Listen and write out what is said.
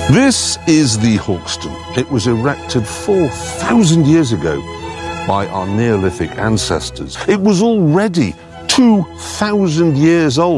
This is the Hawkston. It was erected 4,000 years ago by our Neolithic ancestors. It was already 2,000 years old.